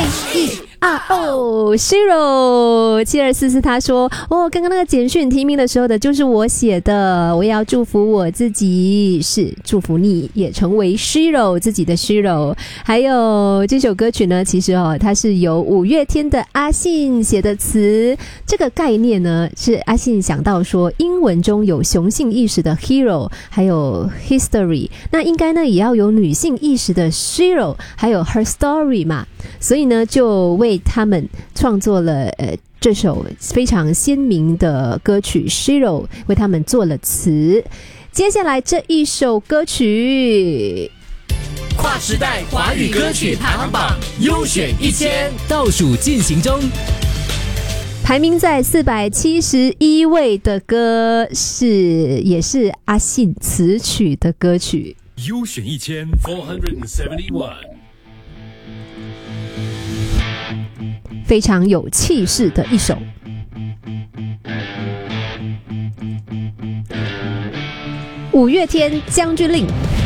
Shiro7244他说刚刚那个简讯提名的时候的就是我写的，我要祝福我自己，是祝福你也成为 Shiro 自己的 Shiro。 还有这首歌曲呢，其实它是由五月天的阿信写的词，这个概念呢是阿信想到说英文中有雄性意识的 hero 还有 history， 那应该呢也要有女性意识的 Shiro 还有 her story 嘛，所以呢就为他们创作了这首非常鲜明的歌曲 Shiro， 为他们做了词。接下来这一首歌曲跨时代华语歌曲排行榜优选1000倒数进行中， 排名在471位的歌也是阿信词曲的歌曲。 优选1000 471， 非常有气势的一首。五月天将军令。